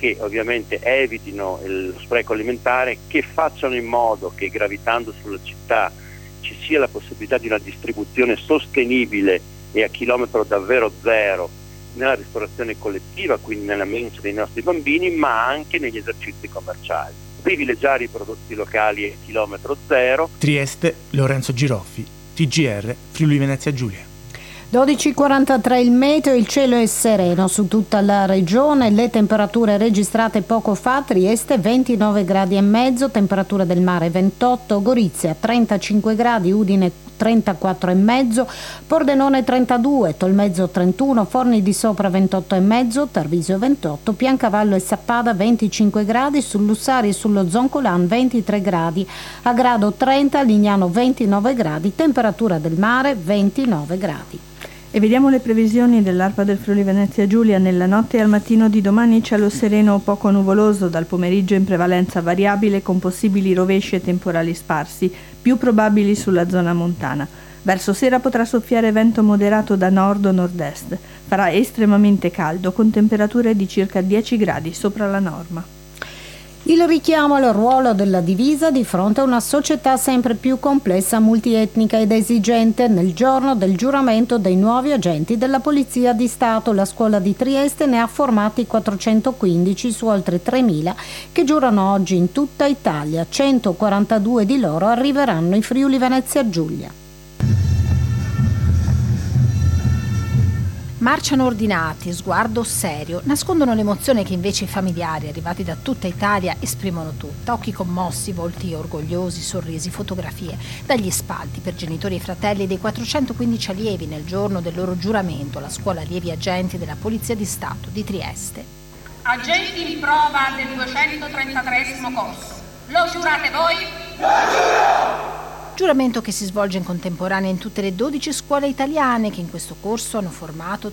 che ovviamente evitino lo spreco alimentare, che facciano in modo che gravitando sulla città ci sia la possibilità di una distribuzione sostenibile e a chilometro davvero zero nella ristorazione collettiva, quindi nella mensa dei nostri bambini, ma anche negli esercizi commerciali. Privilegiare i prodotti locali a chilometro zero. Trieste, Lorenzo Giroffi, TGR, Friuli Venezia Giulia. 12:43 il meteo, il cielo è sereno su tutta la regione, le temperature registrate poco fa: Trieste 29 gradi e mezzo, temperatura del mare 28, Gorizia 35 gradi, Udine 34 e mezzo, Pordenone 32, Tolmezzo 31, Forni di Sopra 28 e mezzo, Tarvisio 28, Piancavallo e Sappada 25 gradi, sul Lussari e sullo Zoncolan 23 gradi, a Grado 30, Lignano 29 gradi, temperatura del mare 29 gradi. E vediamo le previsioni dell'ARPA del Friuli Venezia Giulia. Nella notte e al mattino di domani cielo sereno o poco nuvoloso, dal pomeriggio in prevalenza variabile con possibili rovesci e temporali sparsi, più probabili sulla zona montana. Verso sera potrà soffiare vento moderato da nord o nord-est. Farà estremamente caldo con temperature di circa 10 gradi sopra la norma. Il richiamo al ruolo della divisa di fronte a una società sempre più complessa, multietnica ed esigente. Nel giorno del giuramento dei nuovi agenti della Polizia di Stato, la scuola di Trieste ne ha formati 415 su oltre 3.000 che giurano oggi in tutta Italia. 142 di loro arriveranno in Friuli Venezia Giulia. Marciano ordinati, sguardo serio, nascondono l'emozione che invece i familiari arrivati da tutta Italia esprimono tutta. Occhi commossi, volti orgogliosi, sorrisi, fotografie dagli spalti per genitori e fratelli dei 415 allievi nel giorno del loro giuramento alla scuola allievi agenti della Polizia di Stato di Trieste. Agenti in prova del 233° corso, lo giurate voi? Lo giuro! Giuramento che si svolge in contemporanea in tutte le 12 scuole italiane che in questo corso hanno formato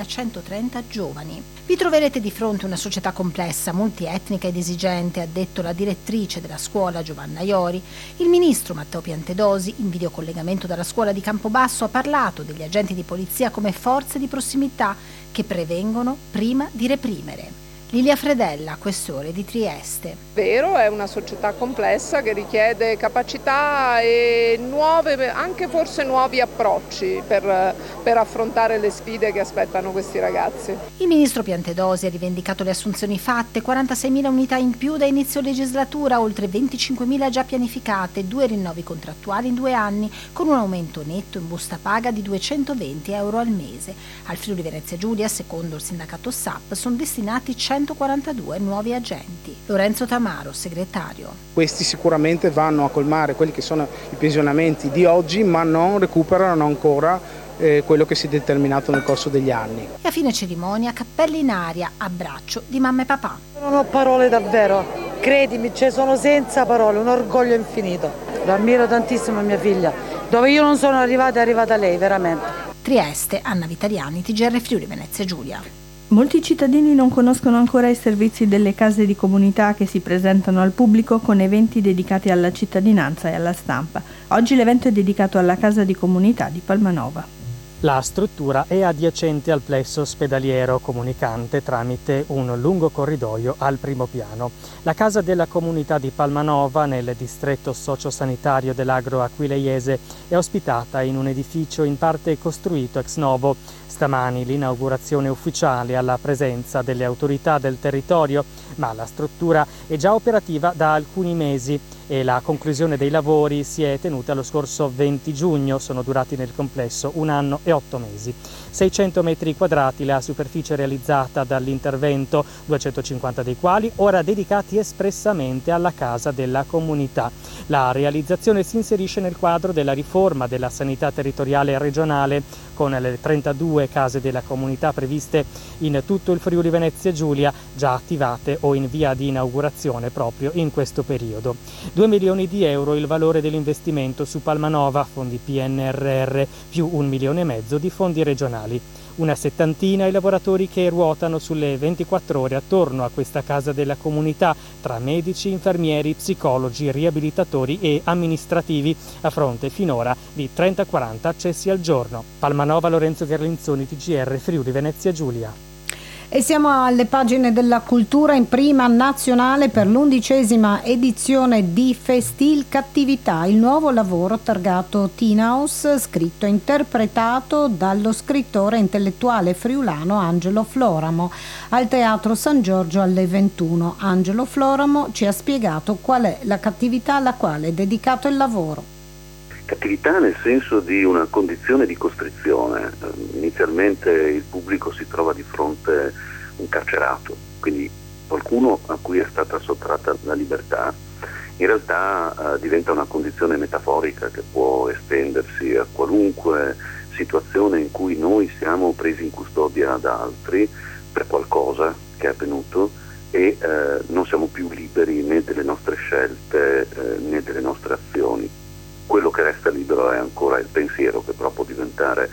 3.130 giovani. Vi troverete di fronte una società complessa, multietnica ed esigente, ha detto la direttrice della scuola Giovanna Iori. Il ministro Matteo Piantedosi, in videocollegamento dalla scuola di Campobasso, ha parlato degli agenti di polizia come forze di prossimità che prevengono prima di reprimere. Lilia Fredella, questore di Trieste. Vero, è una società complessa che richiede capacità e nuove, anche forse nuovi approcci per affrontare le sfide che aspettano questi ragazzi. Il ministro Piantedosi ha rivendicato le assunzioni fatte, 46.000 unità in più da inizio legislatura, oltre 25.000 già pianificate, 2 rinnovi contrattuali in 2 anni, con un aumento netto in busta paga di 220 euro al mese. Al Friuli Venezia Giulia, secondo il sindacato SAP, sono destinati 142 nuovi agenti. Lorenzo Tamaro, segretario. Questi sicuramente vanno a colmare quelli che sono i pensionamenti di oggi, ma non recuperano ancora quello che si è determinato nel corso degli anni. E a fine cerimonia, cappelli in aria, abbraccio di mamma e papà. Non ho parole davvero, credimi, sono senza parole, un orgoglio infinito. Lo ammiro tantissimo mia figlia, dove io non sono arrivata è arrivata lei, veramente. Trieste, Anna Vitaliani, TGR Friuli Venezia Giulia. Molti cittadini non conoscono ancora i servizi delle case di comunità che si presentano al pubblico con eventi dedicati alla cittadinanza e alla stampa. Oggi l'evento è dedicato alla casa di comunità di Palmanova. La struttura è adiacente al plesso ospedaliero comunicante tramite un lungo corridoio al primo piano. La casa della comunità di Palmanova, nel distretto sociosanitario dell'Agro Aquileiese, è ospitata in un edificio in parte costruito ex novo. Stamani l'inaugurazione ufficiale alla presenza delle autorità del territorio, ma la struttura è già operativa da alcuni mesi e la conclusione dei lavori si è tenuta lo scorso 20 giugno, sono durati nel complesso 1 anno e 8 mesi. 600 metri quadrati la superficie realizzata dall'intervento, 250 dei quali ora dedicati espressamente alla casa della comunità. La realizzazione si inserisce nel quadro della riforma della sanità territoriale regionale, con le 32 case della comunità previste in tutto il Friuli Venezia Giulia, già attivate o in via di inaugurazione proprio in questo periodo. 2 milioni di euro il valore dell'investimento su Palmanova, fondi PNRR, più 1,5 milioni di fondi regionali. Una settantina i lavoratori che ruotano sulle 24 ore attorno a questa casa della comunità, tra medici, infermieri, psicologi, riabilitatori e amministrativi, a fronte finora di 30-40 accessi al giorno. Palmanova, Lorenzo Gherlinzoni, TGR Friuli Venezia Giulia. E siamo alle pagine della cultura, in prima nazionale per l'11ª edizione di Festil Cattività, il nuovo lavoro targato Teen House, scritto e interpretato dallo scrittore intellettuale friulano Angelo Floramo, al Teatro San Giorgio alle 21. Angelo Floramo ci ha spiegato qual è la cattività alla quale è dedicato il lavoro. Cattività nel senso di una condizione di costrizione. Inizialmente il pubblico si trova di fronte a un carcerato, quindi qualcuno a cui è stata sottratta la libertà. In realtà diventa una condizione metaforica che può estendersi a qualunque situazione in cui noi siamo presi in custodia da altri per qualcosa che è avvenuto e non siamo più liberi né delle nostre scelte né delle nostre azioni. Quello che resta libero è ancora il pensiero, che però può diventare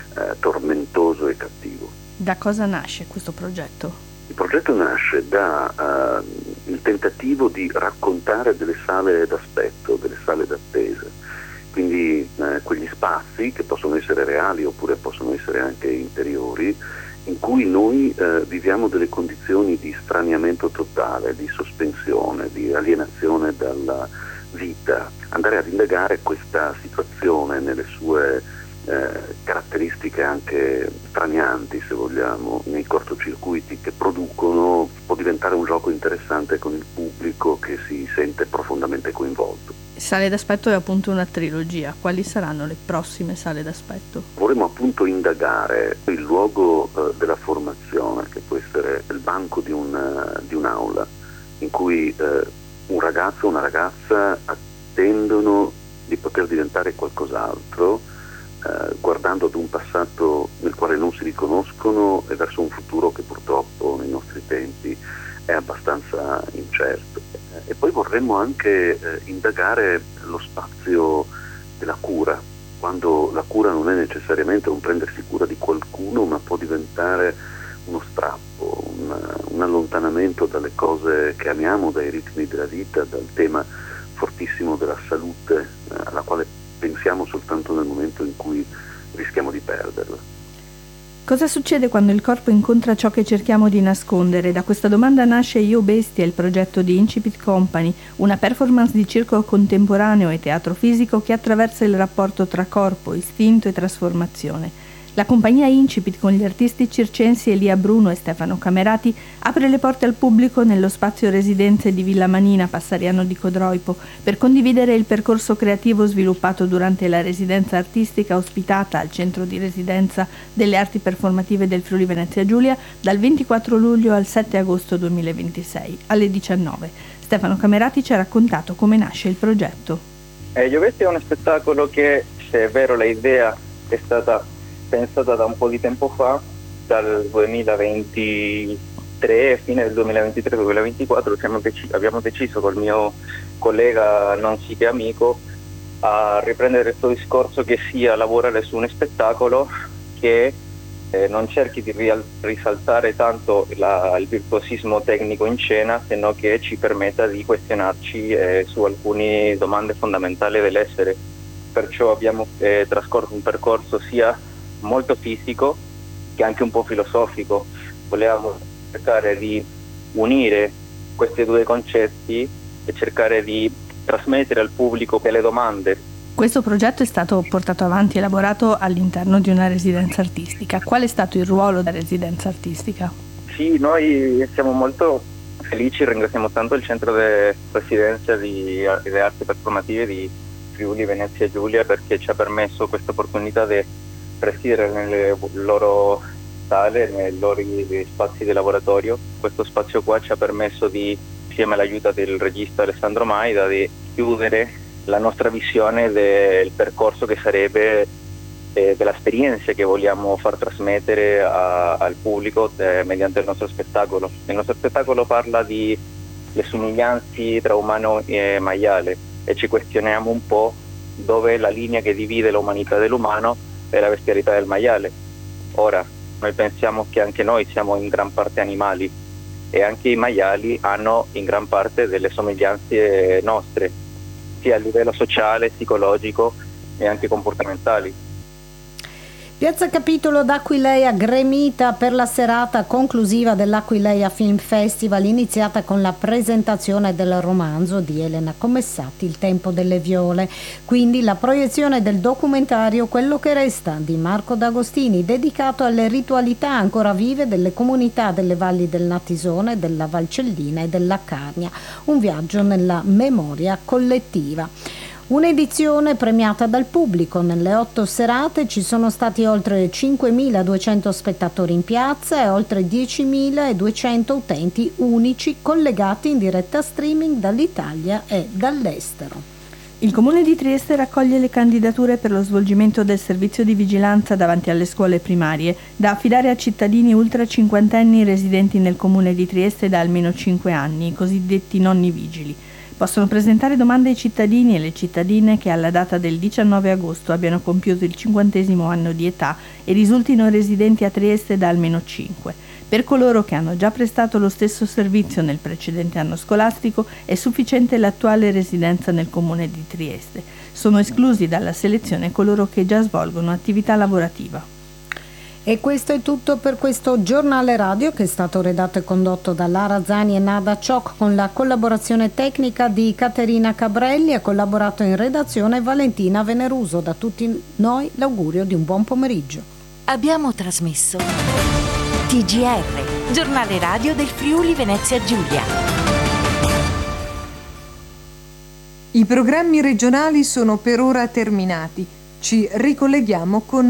tormentoso e cattivo. Da cosa nasce questo progetto? Il progetto nasce da il tentativo di raccontare delle sale d'aspetto, delle sale d'attesa, quindi quegli spazi che possono essere reali oppure possono essere anche interiori, in cui noi viviamo delle condizioni di straniamento totale, di sospensione, di alienazione dalla vita. Andare ad indagare questa situazione nelle sue caratteristiche anche stranianti, se vogliamo, nei cortocircuiti che producono, può diventare un gioco interessante con il pubblico che si sente profondamente coinvolto. Sale d'aspetto è appunto una trilogia. Quali saranno le prossime sale d'aspetto? Vorremmo appunto indagare il luogo della formazione, che può essere il banco di un'aula, in cui un ragazzo o una ragazza attendono di poter diventare qualcos'altro, guardando ad un passato nel quale non si riconoscono e verso un futuro che purtroppo nei nostri tempi è abbastanza incerto. E poi vorremmo anche indagare lo spazio della cura, quando la cura non è necessariamente un prendersi cura di qualcuno, ma può diventare uno strappo, un allontanamento dalle cose che amiamo, dai ritmi della vita, dal tema fortissimo della salute, alla quale pensiamo soltanto nel momento in cui rischiamo di perderla. Cosa succede quando il corpo incontra ciò che cerchiamo di nascondere? Da questa domanda nasce Io Bestia, il progetto di Incipit Company, una performance di circo contemporaneo e teatro fisico che attraversa il rapporto tra corpo, istinto e trasformazione. La compagnia Incipit, con gli artisti circensi Elia Bruno e Stefano Camerati, apre le porte al pubblico nello spazio residenze di Villa Manina, Passariano di Codroipo, per condividere il percorso creativo sviluppato durante la residenza artistica ospitata al centro di residenza delle arti performative del Friuli Venezia Giulia dal 24 luglio al 7 agosto 2026 alle 19. Stefano Camerati ci ha raccontato come nasce il progetto. Io Bestia è uno spettacolo che, se è vero, l'idea è stata pensata da un po' di tempo fa, dal 2023, fine del 2023-2024, abbiamo deciso col mio collega non sì che amico a riprendere questo discorso, che sia lavorare su un spettacolo che non cerchi di risaltare tanto il virtuosismo tecnico in scena, se no che ci permetta di questionarci su alcune domande fondamentali dell'essere. Perciò abbiamo trascorso un percorso sia molto fisico che anche un po' filosofico. Volevamo cercare di unire questi due concetti e cercare di trasmettere al pubblico delle domande. Questo progetto è stato portato avanti e elaborato all'interno di una residenza artistica. Qual è stato il ruolo della residenza artistica? Sì, noi siamo molto felici, ringraziamo tanto il centro di residenza di arti performative di Friuli Venezia Giulia, perché ci ha permesso questa opportunità di resiedere nelle loro sale, nei loro spazi di laboratorio. Questo spazio qua ci ha permesso di, insieme all'aiuto del regista Alessandro Maida, di chiudere la nostra visione del percorso che sarebbe dell'esperienza che vogliamo far trasmettere al pubblico mediante il nostro spettacolo. Il nostro spettacolo parla di le somiglianze tra umano e maiale e ci questioniamo un po' dove è la linea che divide l'umanità dall'umano e la bestialità del maiale. Ora, noi pensiamo che anche noi siamo in gran parte animali e anche i maiali hanno in gran parte delle somiglianze nostre, sia a livello sociale, psicologico e anche comportamentali. Piazza Capitolo d'Aquileia gremita per la serata conclusiva dell'Aquileia Film Festival, iniziata con la presentazione del romanzo di Elena Commessati, Il tempo delle viole, quindi la proiezione del documentario Quello che resta di Marco D'Agostini, dedicato alle ritualità ancora vive delle comunità delle valli del Natisone, della Valcellina e della Carnia, un viaggio nella memoria collettiva. Un'edizione premiata dal pubblico. Nelle 8 serate ci sono stati oltre 5.200 spettatori in piazza e oltre 10.200 utenti unici collegati in diretta streaming dall'Italia e dall'estero. Il Comune di Trieste raccoglie le candidature per lo svolgimento del servizio di vigilanza davanti alle scuole primarie, da affidare a cittadini ultra cinquantenni residenti nel Comune di Trieste da almeno 5 anni, i cosiddetti nonni vigili. Possono presentare domande ai cittadini e le cittadine che alla data del 19 agosto abbiano compiuto il 50° anno di età e risultino residenti a Trieste da almeno 5. Per coloro che hanno già prestato lo stesso servizio nel precedente anno scolastico è sufficiente l'attuale residenza nel Comune di Trieste. Sono esclusi dalla selezione coloro che già svolgono attività lavorativa. E questo è tutto per questo giornale radio, che è stato redatto e condotto da Lara Zani e Nada Ciocc con la collaborazione tecnica di Caterina Cabrelli. Ha collaborato in redazione Valentina Veneruso. Da tutti noi l'augurio di un buon pomeriggio. Abbiamo trasmesso TGR, giornale radio del Friuli Venezia Giulia. I programmi regionali sono per ora terminati. Ci ricolleghiamo con